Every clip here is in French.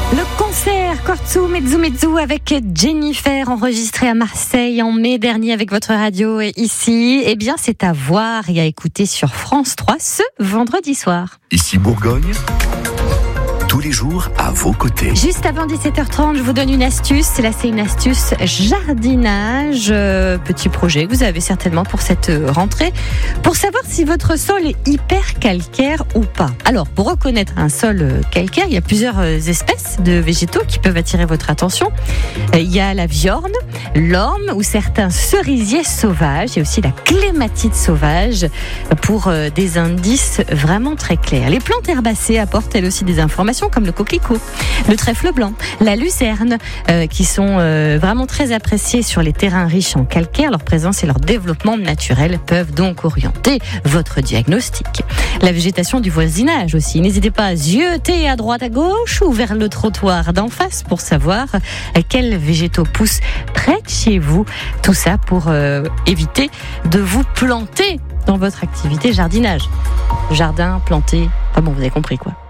Le concert Corso Mezzo Mezzo avec Jennifer, enregistré à Marseille en mai dernier avec votre radio et ici, eh bien c'est à voir et à écouter sur France 3 ce vendredi soir. Ici Bourgogne, tous les jours à vos côtés. Juste avant 17h30, je vous donne une astuce. Là, c'est une astuce jardinage. Petit projet que vous avez certainement pour cette rentrée. Pour savoir si votre sol est hyper calcaire ou pas. Alors, pour reconnaître un sol calcaire, il y a plusieurs espèces de végétaux qui peuvent attirer votre attention. Il y a la viorne, l'orme ou certains cerisiers sauvages. Il y a aussi la clématite sauvage pour des indices vraiment très clairs. Les plantes herbacées apportent elles aussi des informations comme le coquelicot, le trèfle blanc, la lucerne, qui sont vraiment très appréciés sur les terrains riches en calcaire. Leur présence et leur développement naturel peuvent donc orienter votre diagnostic. La végétation du voisinage aussi. N'hésitez pas à zioter à droite, à gauche ou vers le trottoir d'en face pour savoir quels végétaux poussent près de chez vous. Tout ça pour éviter de vous planter dans votre activité jardinage. Jardin, planter, enfin bon, vous avez compris quoi.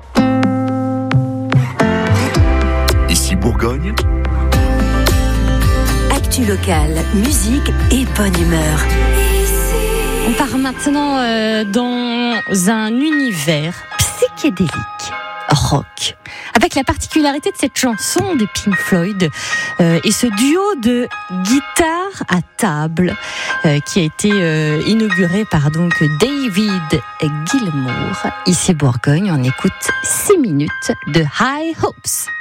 Ici Bourgogne, actu locale, musique et bonne humeur. On part maintenant dans un univers psychédélique, rock, avec la particularité de cette chanson des Pink Floyd et ce duo de guitare à table qui a été inauguré par donc David Gilmour. Ici Bourgogne, on écoute 6 minutes de High Hopes.